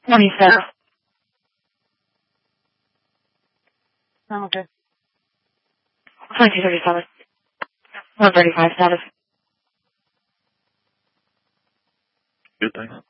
Morning, sir. Okay. 2237. 135 status. Good, thanks.